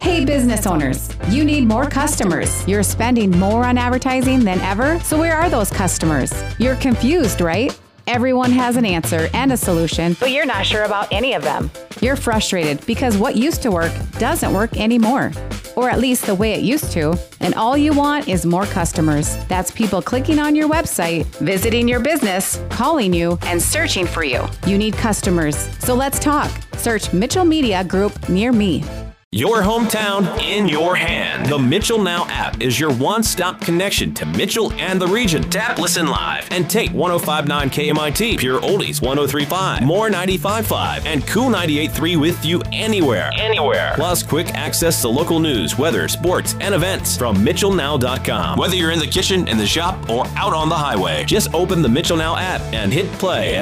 Hey business owners, you need more customers. You're spending more on advertising than ever, so where are those customers? You're confused, right? Everyone has an answer and a solution, but you're not sure about any of them. You're frustrated because what used to work doesn't work anymore, or at least the way it used to, and all you want is more customers. That's people clicking on your website, visiting your business, calling you, and searching for you. You need customers, so let's talk. Search Mitchell Media Group near me. Your hometown in your hand. The Mitchell Now app is your one-stop connection to Mitchell and the region. Tap Listen Live and take 105.9 KMIT, Pure Oldies 103.5, More 95.5, and Cool 98.3 with you anywhere. Plus quick access to local news, weather, sports, and events from MitchellNow.com. Whether you're in the kitchen, in the shop, or out on the highway, just open the Mitchell Now app and hit play.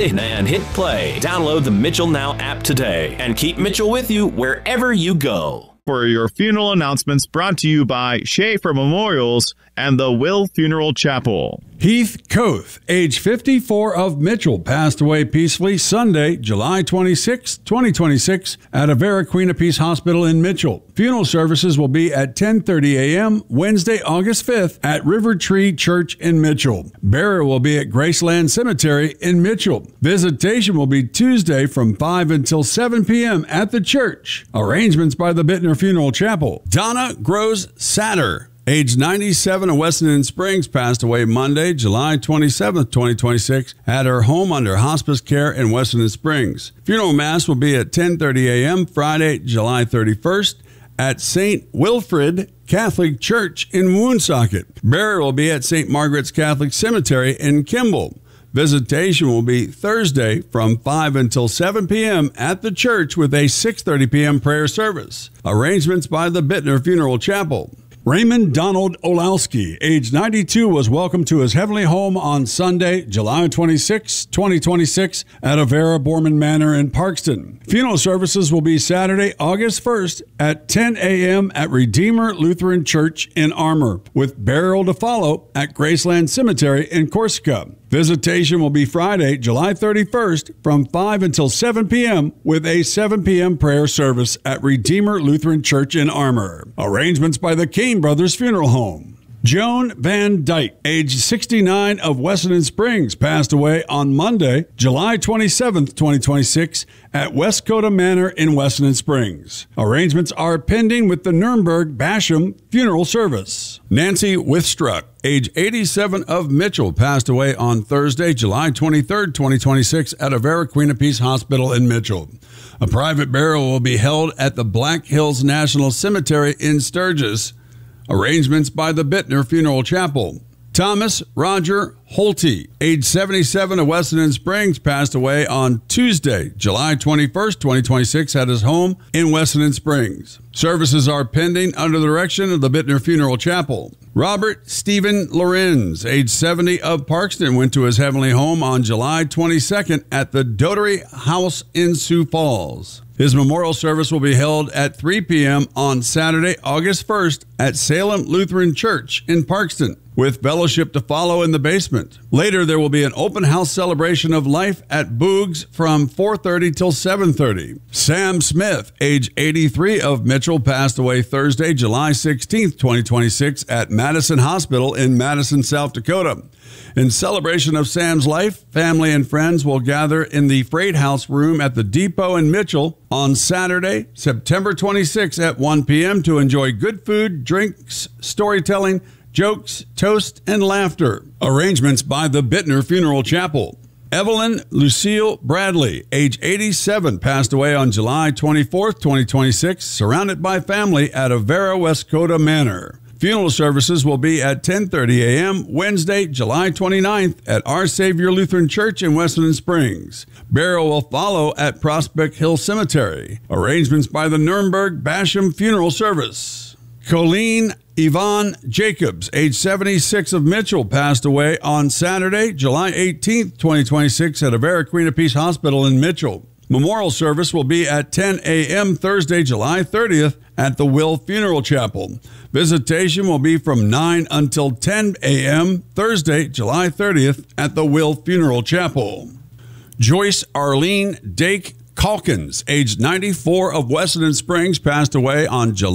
Download the Mitchell Now app today and keep Mitchell with you wherever you go. For your funeral announcements, brought to you by Schaefer Memorials and the Will Funeral Chapel. Heath Koth, age 54, of Mitchell, passed away peacefully Sunday, July 26, 2026, at Avera Queen of Peace Hospital in Mitchell. Funeral services will be at 10:30 a.m. Wednesday, August 5th at River Tree Church in Mitchell. Burial will be at Graceland Cemetery in Mitchell. Visitation will be Tuesday from 5 until 7 p.m. at the church. Arrangements by the Bittner Funeral Chapel. Donna Gross Satter, age 97, of Weston Springs, passed away Monday, July 27, 2026, at her home under hospice care in Weston Springs. Funeral Mass will be at 10:30 a.m. Friday, July 31st, at St. Wilfrid Catholic Church in Woonsocket. Burial will be at St. Margaret's Catholic Cemetery in Kimball. Visitation will be Thursday from 5 until 7 p.m. at the church with a 6:30 p.m. prayer service. Arrangements by the Bittner Funeral Chapel. Raymond Donald Olowski, age 92, was welcomed to his heavenly home on Sunday, July 26, 2026, at Avera Borman Manor in Parkston. Funeral services will be Saturday, August 1st at 10 a.m. at Redeemer Lutheran Church in Armour, with burial to follow at Graceland Cemetery in Corsica. Visitation will be Friday, July 31st from 5 until 7 p.m. with a 7 p.m. prayer service at Redeemer Lutheran Church in Armour. Arrangements by the Kane Brothers Funeral Home. Joan Van Dyke, age 69, of Weston Springs, passed away on Monday, July 27, 2026, at Westcote Manor in Weston Springs. Arrangements are pending with the Nuremberg Basham Funeral Service. Nancy Withstruck, age 87, of Mitchell, passed away on Thursday, July 23, 2026, at Avera Queen of Peace Hospital in Mitchell. A private burial will be held at the Black Hills National Cemetery in Sturgis. Arrangements by the Bittner Funeral Chapel. Thomas Roger Holte, age 77, of Weston Springs, passed away on Tuesday, July 21st, 2026, at his home in Weston Springs. Services are pending under the direction of the Bittner Funeral Chapel. Robert Stephen Lorenz, age 70, of Parkston, went to his heavenly home on July 22nd at the Dotery House in Sioux Falls. His memorial service will be held at 3 p.m. on Saturday, August 1st at Salem Lutheran Church in Parkston, with fellowship to follow in the basement. Later, there will be an open house celebration of life at Boogs from 4:30 till 7:30. Sam Smith, age 83, of Mitchell, passed away Thursday, July 16, 2026, at Madison Hospital in Madison, South Dakota. In celebration of Sam's life, family and friends will gather in the Freight House room at the Depot in Mitchell on Saturday, September 26 at 1 p.m. to enjoy good food, drinks, storytelling, jokes, toast, and laughter. Arrangements by the Bittner Funeral Chapel. Evelyn Lucille Bradley, age 87, passed away on July 24, 2026, surrounded by family at Avera Westcote Manor. Funeral services will be at 10:30 a.m. Wednesday, July 29th at Our Savior Lutheran Church in Weston Springs. Burial will follow at Prospect Hill Cemetery. Arrangements by the Nuremberg Basham Funeral Service. Colleen Yvonne Jacobs, age 76, of Mitchell, passed away on Saturday, July 18th, 2026, at Avera Queen of Peace Hospital in Mitchell. Memorial service will be at 10 a.m. Thursday, July 30th at the Will Funeral Chapel. Visitation will be from 9 until 10 a.m. Thursday, July 30th at the Will Funeral Chapel. Joyce Arlene Dake Calkins, age 94, of Weston Springs, passed away on July